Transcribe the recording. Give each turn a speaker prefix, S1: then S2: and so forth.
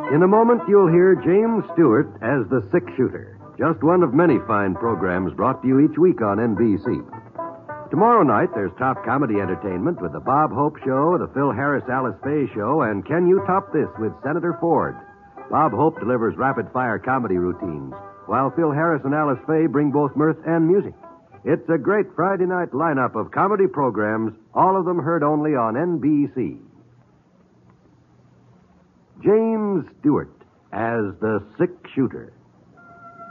S1: In a moment, you'll hear James Stewart as the Six Shooter, just one of many fine programs brought to you each week on NBC. Tomorrow night, there's top comedy entertainment with the Bob Hope Show, the Phil Harris-Alice Faye Show, and Can You Top This with Senator Ford. Bob Hope delivers rapid-fire comedy routines, while Phil Harris and Alice Faye bring both mirth and music. It's a great Friday night lineup of comedy programs, all of them heard only on NBC. James Stewart as the Six Shooter.